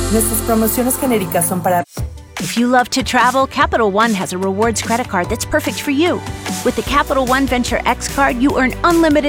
Nuestras promociones genéricas son para... If you love to travel, Capital One has a rewards credit card that's perfect for you. With the Capital One Venture X card, you earn unlimited